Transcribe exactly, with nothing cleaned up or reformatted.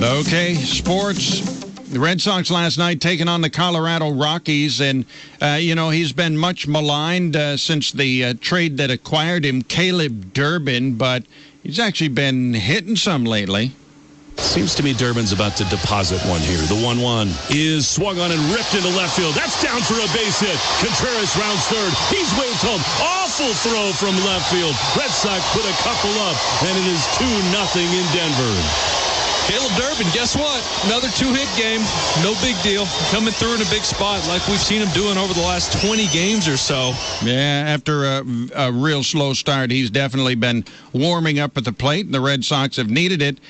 Okay, sports. The Red Sox last night taking on the Colorado Rockies, and, uh, you know, he's been much maligned uh, since the uh, trade that acquired him, Caleb Durbin, but he's actually been hitting some lately. Seems to me Durbin's about to deposit one here. The one one is swung on and ripped into left field. That's down for a base hit. Contreras rounds third. He's waved home. Awful throw from left field. Red Sox put a couple up, and it is two nothing in Denver. Caleb Durbin, guess what? Another two-hit game. No big deal. Coming through in a big spot like we've seen him doing over the last twenty games or so. Yeah, after a, a real slow start, he's definitely been warming up at the plate, and the Red Sox have needed it.